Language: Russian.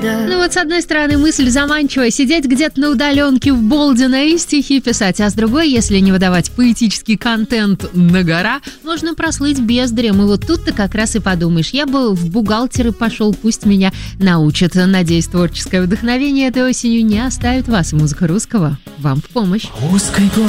Ну вот, с одной стороны, мысль заманчивая — сидеть где-то на удаленке в Болдино и стихи писать, а с другой, если не выдавать поэтический контент на гора, можно прослыть бездарем. И вот тут ты как раз и подумаешь: я бы в бухгалтеры пошел, пусть меня научат. Надеюсь, творческое вдохновение этой осенью не оставит вас. Музыка русского вам в помощь. Узкой